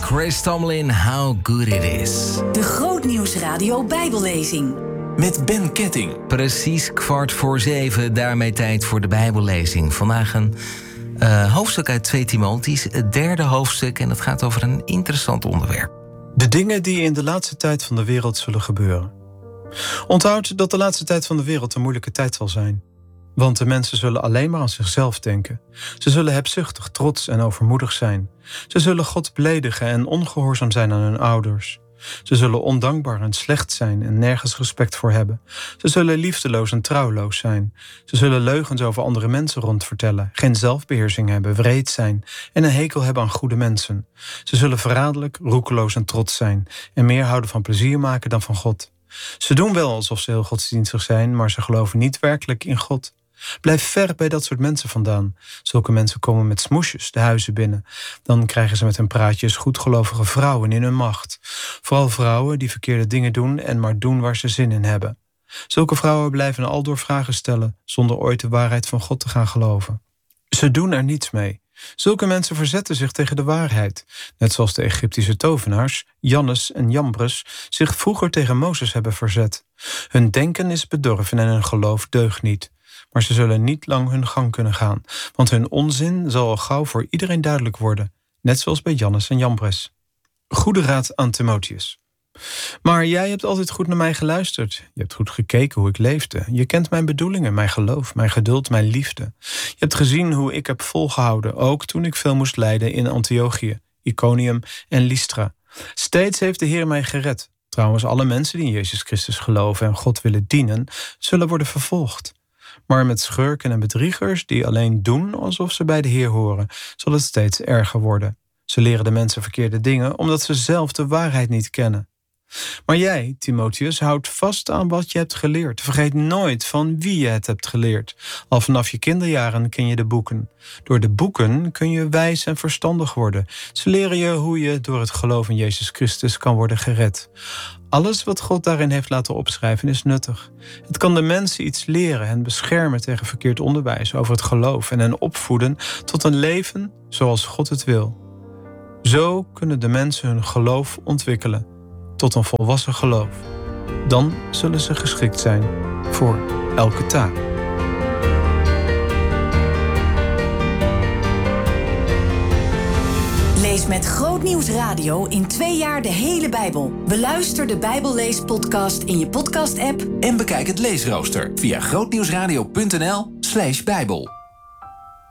Chris Tomlin, How Good It Is. De Grootnieuwsradio Bijbellezing. Met Ben Ketting. Precies 6:15, daarmee tijd voor de Bijbellezing. Vandaag een hoofdstuk uit 2 Timotheüs, het 3e hoofdstuk. En het gaat over een interessant onderwerp. De dingen die in de laatste tijd van de wereld zullen gebeuren. Onthoud dat de laatste tijd van de wereld een moeilijke tijd zal zijn. Want de mensen zullen alleen maar aan zichzelf denken. Ze zullen hebzuchtig, trots en overmoedig zijn. Ze zullen God beledigen en ongehoorzaam zijn aan hun ouders. Ze zullen ondankbaar en slecht zijn en nergens respect voor hebben. Ze zullen liefdeloos en trouwloos zijn. Ze zullen leugens over andere mensen rondvertellen, geen zelfbeheersing hebben, wreed zijn en een hekel hebben aan goede mensen. Ze zullen verraderlijk, roekeloos en trots zijn en meer houden van plezier maken dan van God. Ze doen wel alsof ze heel godsdienstig zijn, maar ze geloven niet werkelijk in God. Blijf ver bij dat soort mensen vandaan. Zulke mensen komen met smoesjes de huizen binnen. Dan krijgen ze met hun praatjes goedgelovige vrouwen in hun macht. Vooral vrouwen die verkeerde dingen doen en maar doen waar ze zin in hebben. Zulke vrouwen blijven aldoor vragen stellen zonder ooit de waarheid van God te gaan geloven. Ze doen er niets mee. Zulke mensen verzetten zich tegen de waarheid. Net zoals de Egyptische tovenaars, Jannes en Jambres, zich vroeger tegen Mozes hebben verzet. Hun denken is bedorven en hun geloof deugt niet. Maar ze zullen niet lang hun gang kunnen gaan, want hun onzin zal al gauw voor iedereen duidelijk worden, net zoals bij Jannes en Jambres. Goede raad aan Timotheus. Maar jij hebt altijd goed naar mij geluisterd. Je hebt goed gekeken hoe ik leefde. Je kent mijn bedoelingen, mijn geloof, mijn geduld, mijn liefde. Je hebt gezien hoe ik heb volgehouden, ook toen ik veel moest lijden in Antiochië, Iconium en Lystra. Steeds heeft de Heer mij gered. Trouwens, alle mensen die in Jezus Christus geloven en God willen dienen, zullen worden vervolgd. Maar met schurken en bedriegers die alleen doen alsof ze bij de Heer horen, zal het steeds erger worden. Ze leren de mensen verkeerde dingen omdat ze zelf de waarheid niet kennen. Maar jij, Timotheus, houd vast aan wat je hebt geleerd. Vergeet nooit van wie je het hebt geleerd. Al vanaf je kinderjaren ken je de boeken. Door de boeken kun je wijs en verstandig worden. Ze leren je hoe je door het geloof in Jezus Christus kan worden gered. Alles wat God daarin heeft laten opschrijven is nuttig. Het kan de mensen iets leren en beschermen tegen verkeerd onderwijs over het geloof en hen opvoeden tot een leven zoals God het wil. Zo kunnen de mensen hun geloof ontwikkelen tot een volwassen geloof. Dan zullen ze geschikt zijn voor elke taak. Lees met Grootnieuws Radio in 2 jaar de hele Bijbel. Beluister de Bijbelleespodcast in je podcast-app En bekijk het leesrooster via grootnieuwsradio.nl/Bijbel.